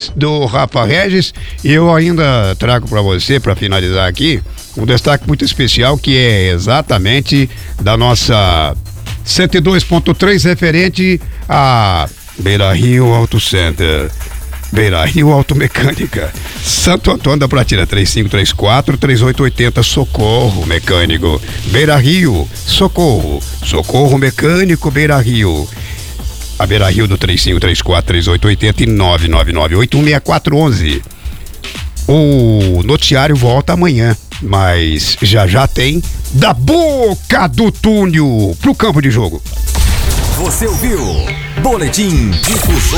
destaques do Rafa Regis. E eu ainda trago para você, para finalizar aqui, um destaque muito especial que é exatamente da nossa 102.3 referente a Beira Rio Auto Center. Beira Rio Automecânica, Santo Antônio da Platina, 3534-3880, Socorro Mecânico, Beira Rio, Socorro Mecânico, Beira Rio. A Beira Rio do 3534-3880 e 999-816411. O noticiário volta amanhã, mas já tem da boca do túnel pro campo de jogo. Você ouviu Boletim Difusor.